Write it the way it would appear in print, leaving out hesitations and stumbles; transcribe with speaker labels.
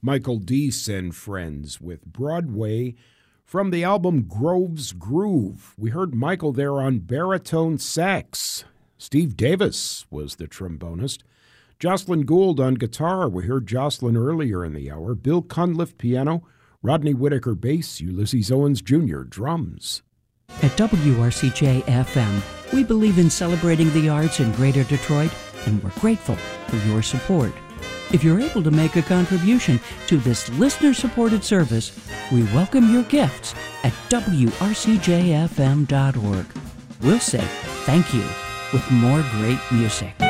Speaker 1: Michael Deese and Friends with Broadway from the album Grove's Groove. We heard Michael there on baritone sax. Steve Davis was the trombonist. Jocelyn Gould on guitar. We heard Jocelyn earlier in the hour. Bill Cunliffe piano. Rodney Whitaker bass. Ulysses Owens Jr. drums.
Speaker 2: At WRCJ-FM, we believe in celebrating the arts in Greater Detroit, and we're grateful for your support. If you're able to make a contribution to this listener-supported service, we welcome your gifts at WRCJFM.org. We'll say thank you with more great music.